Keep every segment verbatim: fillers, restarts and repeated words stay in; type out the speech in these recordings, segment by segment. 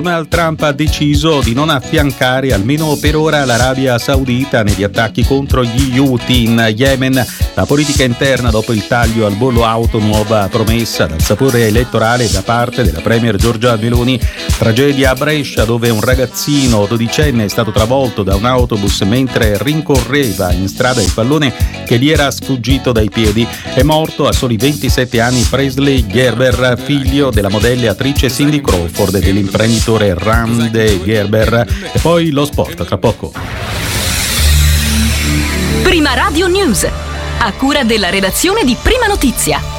Donald Trump ha deciso di non affiancare almeno per ora l'Arabia Saudita negli attacchi contro gli Houthi in Yemen. La politica interna dopo il taglio al bollo auto, nuova promessa dal sapore elettorale da parte della premier Giorgia Meloni. Tragedia a Brescia, dove un ragazzino dodicenne è stato travolto da un autobus mentre rincorreva in strada il pallone che gli era sfuggito dai piedi. È morto a soli ventisette anni Presley Gerber, figlio della modella e attrice Cindy Crawford e dell'imprenditore Rand Gerber. E poi lo sport tra poco. Prima Radio News, a cura della redazione di Prima Notizia.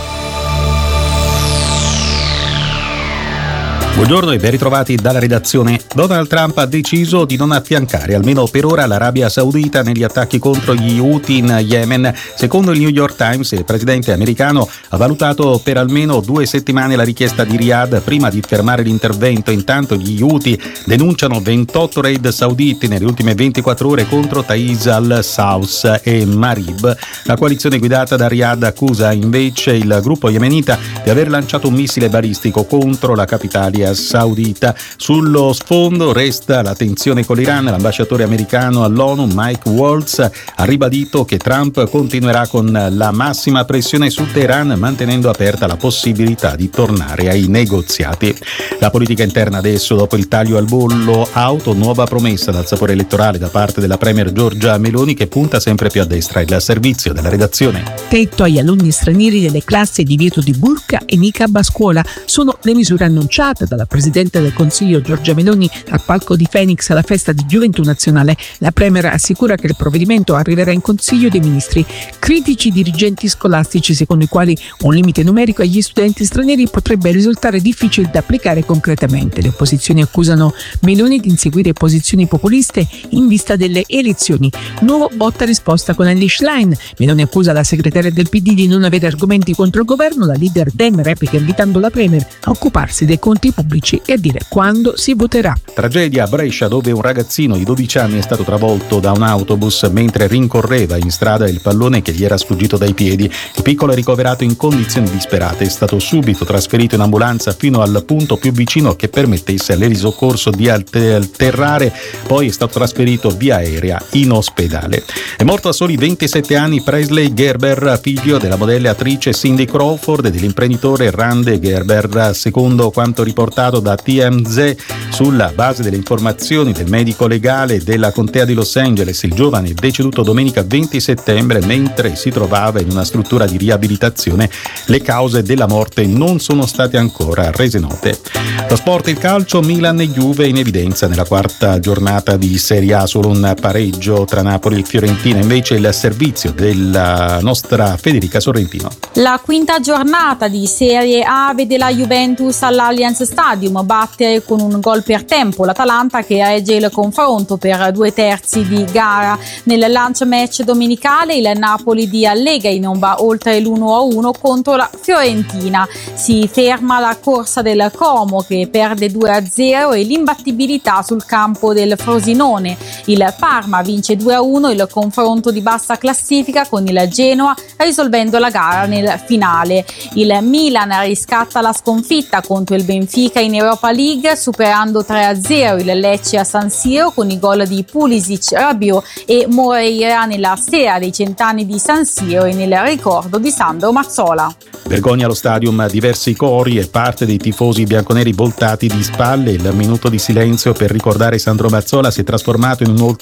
Buongiorno e ben ritrovati dalla redazione. Donald Trump ha deciso di non affiancare, almeno per ora, l'Arabia Saudita negli attacchi contro gli Houthi in Yemen. Secondo il New York Times, il presidente americano ha valutato per almeno due settimane la richiesta di Riyadh prima di fermare l'intervento. Intanto gli Houthi denunciano ventotto raid sauditi nelle ultime ventiquattro ore contro Taiz al-Saus e Marib. La coalizione guidata da Riyadh accusa invece il gruppo yemenita di aver lanciato un missile balistico contro la capitale saudita. Sullo sfondo resta la tensione con l'Iran. L'ambasciatore americano all'ONU Mike Waltz ha ribadito che Trump continuerà con la massima pressione su Teheran, mantenendo aperta la possibilità di tornare ai negoziati. La politica interna adesso, dopo il taglio al bollo auto, nuova promessa dal sapore elettorale da parte della premier Giorgia Meloni, che punta sempre più a destra. Il servizio della redazione. Tetto agli alunni stranieri delle classi, divieto di burqa e niqab a scuola sono le misure annunciate dalla Presidente del Consiglio Giorgia Meloni al palco di Phoenix alla festa di Gioventù Nazionale. La Premier assicura che il provvedimento arriverà in Consiglio dei Ministri. Critici dirigenti scolastici, secondo i quali un limite numerico agli studenti stranieri potrebbe risultare difficile da applicare concretamente. Le opposizioni accusano Meloni di inseguire posizioni populiste in vista delle elezioni. Nuovo botta risposta con Elly Schlein. Meloni accusa la segretaria del P D di non avere argomenti contro il governo. La leader Dem replica invitando la Premier a occuparsi dei conti pubblici e a dire quando si voterà. Tragedia a Brescia, dove un ragazzino di dodici anni è stato travolto da un autobus mentre rincorreva in strada il pallone che gli era sfuggito dai piedi. Il piccolo è ricoverato in condizioni disperate, è stato subito trasferito in ambulanza fino al punto più vicino che permettesse all'elisoccorso di atterrare, poi è stato trasferito via aerea in ospedale. È morto a soli ventisette anni Presley Gerber, figlio della modella e attrice Cindy Crawford e dell'imprenditore Rand Gerber. Secondo quanto riportato da T M Z, sulla base delle informazioni del medico legale della contea di Los Angeles, il giovane è deceduto domenica venti settembre mentre si trovava in una struttura di riabilitazione. Le cause della morte non sono state ancora rese note. Lo sport, il calcio, Milan e Juve in evidenza nella quarta giornata di Serie A, solo un pareggio tra Napoli e Fiorentina. Invece il servizio della nostra Federica Sorrentino. La quinta giornata di Serie A vede la Juventus all'Allianz Stadium battere con un gol per tempo l'Atalanta, che regge il confronto per due terzi di gara. Nel lunch match domenicale il Napoli di Allegri non va oltre l'uno a uno contro la Fiorentina. Si ferma la corsa del Como, che perde due a zero, e l'imbattibilità sul campo del Frosinone. Il Parma vince due a uno il confronto di bassa classifica con il Genoa, risolvendo la gara nel finale. Il Milan riscatta la sconfitta contro il Benfica in Europa League, superando tre a zero il Lecce a San Siro con i gol di Pulisic, Rabiot e Moreira nella sera dei cent'anni di San Siro e nel ricordo di Sandro Mazzola. Vergogna allo stadium, diversi cori e parte dei tifosi bianconeri voltati di spalle. Il minuto di silenzio per ricordare Sandro Mazzola si è trasformato in un